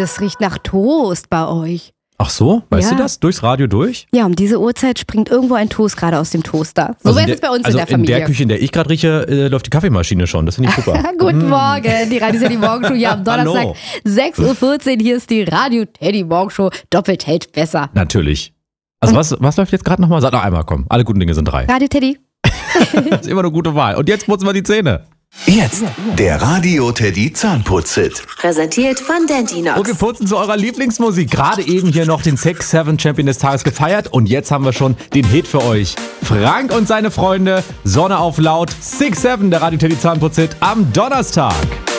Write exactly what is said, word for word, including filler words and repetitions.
das riecht nach Toast bei euch. Ach so, weißt Ja. du das? Durchs Radio durch? Ja, um diese Uhrzeit springt irgendwo ein Toast gerade aus dem Toaster. So Also wäre in es bei uns also in der Familie. in der Küche, in der ich gerade rieche, äh, läuft die Kaffeemaschine schon. Das finde ich super. Guten Morgen, die Radio Teddy Morgenshow hier am Donnerstag, Hallo. sechs Uhr vierzehn. Hier ist die Radio Teddy Morgenshow. Doppelt hält besser. Natürlich. Also was, was läuft jetzt gerade nochmal? Sag noch einmal, komm. Alle guten Dinge sind drei. Radio Teddy. Das ist immer eine gute Wahl. Und jetzt putzen wir die Zähne. Jetzt der Radio Teddy Zahnputz-Hit. Präsentiert von Dentinox. Und wir putzen zu eurer Lieblingsmusik. Gerade eben hier noch den sechs sieben Champion des Tages gefeiert. Und jetzt haben wir schon den Hit für euch. Frank und seine Freunde, Sonne auf laut, sechs sieben, der Radio Teddy Zahnputz-Hit am Donnerstag.